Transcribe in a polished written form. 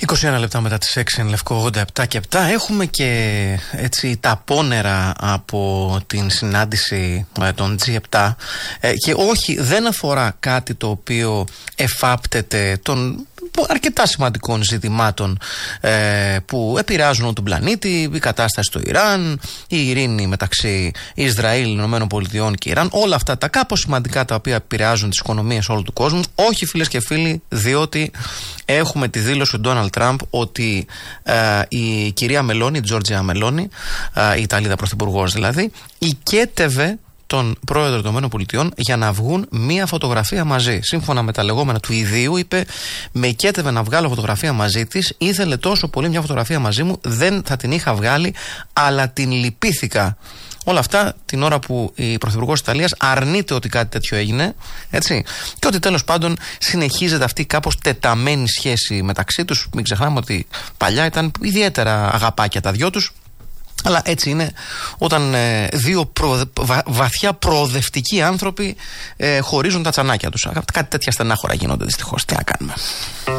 21 λεπτά μετά τις 6 εν Λευκό 87 και 7 έχουμε και έτσι τα πόνερα από την συνάντηση των G7 και όχι, δεν αφορά κάτι το οποίο εφάπτεται των αρκετά σημαντικών ζητημάτων που επηρεάζουν τον πλανήτη, η κατάσταση στο Ιράν, η ειρήνη μεταξύ Ισραήλ, Ηνωμένων Πολιτειών και Ιράν, όλα αυτά τα κάπως σημαντικά τα οποία επηρεάζουν τις οικονομίες όλου του κόσμου. Όχι, φίλες και φίλοι, διότι έχουμε τη δήλωση του Ντόναλντ Τραμπ ότι η κυρία Μελόνι, η Τζόρτζια Μελόνι, η Ιταλίδα πρωθυπουργός δηλαδή, οικέτευε τον πρόεδρο των ΗΠΑ για να βγουν μία φωτογραφία μαζί. Σύμφωνα με τα λεγόμενα του ιδίου, είπε: με οικέτευε να βγάλω φωτογραφία μαζί της. Ήθελε τόσο πολύ μια φωτογραφία μαζί μου, δεν θα την είχα βγάλει, αλλά την λυπήθηκα. Όλα αυτά την ώρα που η πρωθυπουργός της Ιταλίας αρνείται ότι κάτι τέτοιο έγινε, έτσι, και ότι τέλος πάντων συνεχίζεται αυτή κάπως τεταμένη σχέση μεταξύ τους. Μην ξεχνάμε ότι παλιά ήταν ιδιαίτερα αγαπάκια τα δυο τους. Αλλά έτσι είναι όταν δύο βαθιά προοδευτικοί άνθρωποι χωρίζουν τα τσανάκια τους. Κάτι τέτοια στενάχωρα γίνονται δυστυχώς. Τι να κάνουμε.